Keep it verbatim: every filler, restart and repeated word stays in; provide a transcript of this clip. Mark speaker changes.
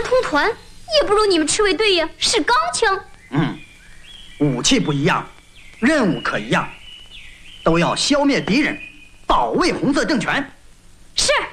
Speaker 1: 空团也不如你们赤卫队呀，是钢枪。
Speaker 2: 嗯，武器不一样，任务可一样，都要消灭敌人，保卫红色政权。
Speaker 1: 是。